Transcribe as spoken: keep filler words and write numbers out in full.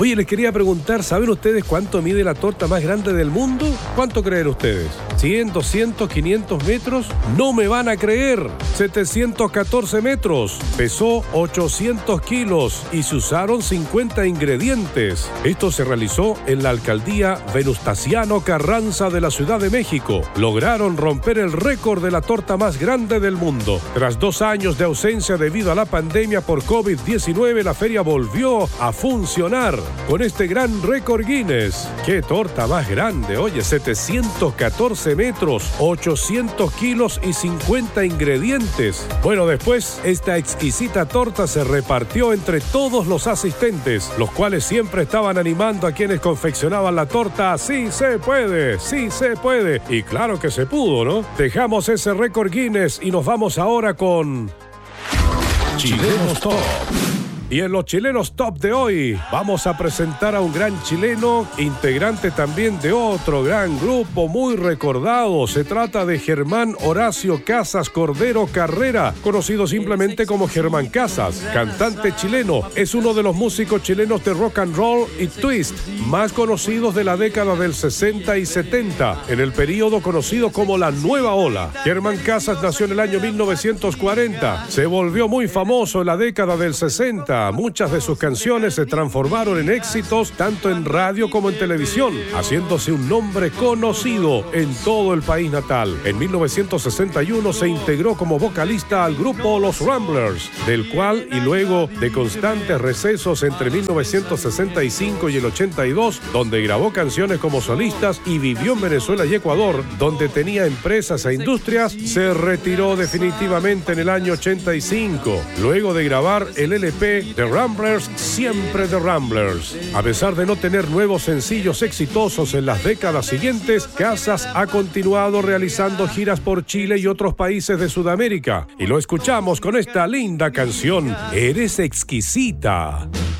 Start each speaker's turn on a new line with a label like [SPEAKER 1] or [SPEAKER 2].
[SPEAKER 1] Oye, les quería preguntar, ¿saben ustedes cuánto mide la torta más grande del mundo? ¿Cuánto creen ustedes? ¿cien, doscientos, quinientos metros? No me van a creer. setecientos catorce metros. Pesó ochocientos kilos y se usaron cincuenta ingredientes. Esto se realizó en la alcaldía Venustiano Carranza de la Ciudad de México. Lograron romper el récord de la torta más grande del mundo. Tras dos años de ausencia debido a la pandemia por COVID diecinueve, la feria volvió a funcionar con este gran récord Guinness. ¡Qué torta más grande! Oye, setecientos catorce metros, ochocientos kilos y cincuenta ingredientes. Bueno, después esta exquisita torta se repartió entre todos los asistentes, los cuales siempre estaban animando a quienes confeccionaban la torta. ¡Sí se puede! ¡Sí se puede! Y claro que se pudo, ¿no? Dejamos ese récord Guinness y nos vamos ahora con Chilenos Top. Y en los Chilenos Top de hoy vamos a presentar a un gran chileno, integrante también de otro gran grupo muy recordado. Se trata de Germán Horacio Casas Cordero Carrera, conocido simplemente como Germán Casas, cantante chileno. Es uno de los músicos chilenos de rock and roll y twist más conocidos de la década del sesenta y setenta, en el periodo conocido como la Nueva Ola. Germán Casas nació en el año mil novecientos cuarenta. Se volvió muy famoso en la década del sesenta. Muchas de sus canciones se transformaron en éxitos tanto en radio como en televisión, haciéndose un nombre conocido en todo el país natal. En mil novecientos sesenta y uno se integró como vocalista al grupo Los Ramblers, del cual, y luego de constantes recesos entre mil novecientos sesenta y cinco y el ochenta y dos, donde grabó canciones como solistas y vivió en Venezuela y Ecuador, donde tenía empresas e industrias, se retiró definitivamente en el año ochenta y cinco, luego de grabar el L P The Ramblers, siempre The Ramblers. A pesar de no tener nuevos sencillos exitosos en las décadas siguientes, Casas ha continuado realizando giras por Chile y otros países de Sudamérica. Y lo escuchamos con esta linda canción, Eres Exquisita.